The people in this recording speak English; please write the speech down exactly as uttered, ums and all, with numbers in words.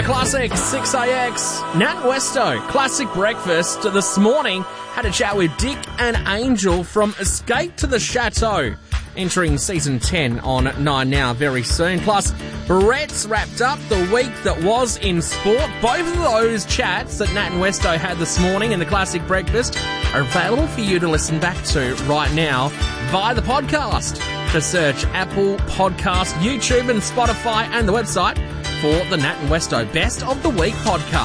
Classic six A X. Nat Westo, Classic Breakfast. This morning, had a chat with Dick and Angel from Escape to the Chateau, entering season ten on nine Now very soon. Plus, Brett's wrapped up the week that was in sport. Both of those chats that Nat and Westo had this morning in the Classic Breakfast are available for you to listen back to right now via the podcast. Just search Apple Podcast, YouTube and Spotify and the website for the Nat and Westo Best of the Week podcast.